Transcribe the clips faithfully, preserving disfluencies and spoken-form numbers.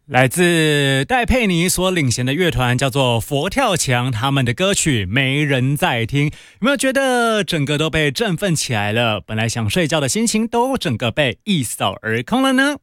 来自戴佩妮所领衔的乐团叫做佛跳墙，他们的歌曲没人在听，有没有觉得整个都被振奋起来了？本来想睡觉的心情都整个被一扫而空了呢？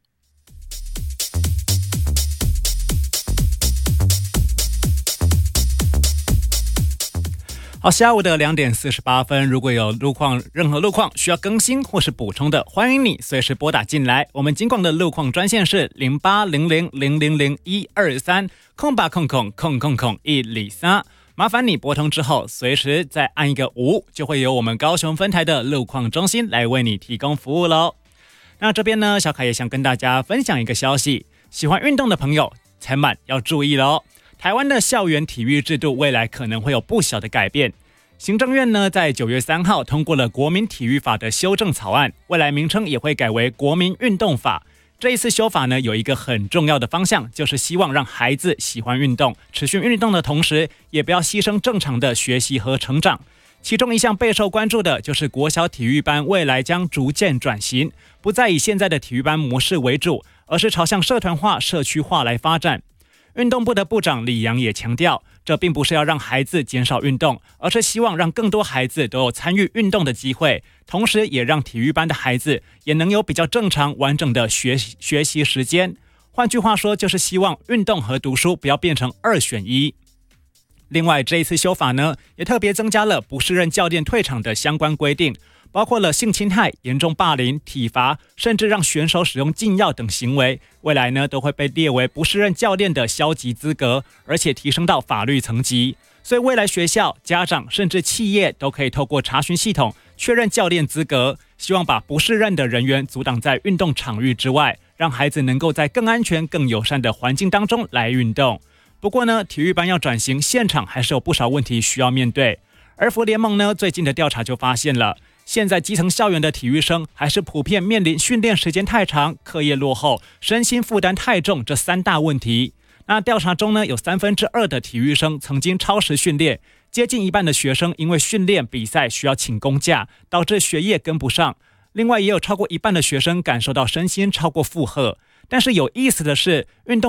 好，下午的两点四十八分，如果有路况任何路况需要更新或是补充的，欢迎你随时拨打进来。我们金广的路况专线是零八零零零零零一二三空八空空空空空一里三，麻烦你拨通之后，随时再按一个五，就会有我们高雄分台的路况中心来为你提供服务喽。那这边呢，小凯也想跟大家分享一个消息，喜欢运动的朋友才满要注意喽。台湾的校园体育制度未来可能会有不小的改变。行政院呢在九月三号通过了国民体育法的修正草案，未来名称也会改为国民运动法。这一次修法呢有一个很重要的方向，就是希望让孩子喜欢运动，持续运动的同时，也不要牺牲正常的学习和成长。其中一项备受关注的就是国小体育班未来将逐渐转型，不再以现在的体育班模式为主，而是朝向社团化、社区化来发展。运动部的部长李阳也强调，这并不是要让孩子减少运动，而是希望让更多孩子都有参与运动的机会，同时也让体育班的孩子也能有比较正常完整的学习学习时间。换句话说，就是希望运动和读书不要变成二选一。另外，这一次修法呢，也特别增加了不适任教练退场的相关规定，包括了性侵害、严重霸凌、体罚，甚至让选手使用禁药等行为，未来呢都会被列为不适任教练的消极资格，而且提升到法律层级。所以未来学校、家长甚至企业都可以透过查询系统确认教练资格，希望把不适任的人员阻挡在运动场域之外，让孩子能够在更安全、更友善的环境当中来运动。不过呢，体育班要转型，现场还是有不少问题需要面对。儿福联盟呢最近的调查就发现了，现在基层校园的体育生还是普遍面临训练时间太长、课业落后、身心负担太重这三大问题。那调查中呢，有三分之二的体育生曾经超时训练，接近一半的学生因为训练比赛需要请公假，导致学业跟不上。另外也有超过一半的学生感受到身心超过负荷。但是有意思的是，运动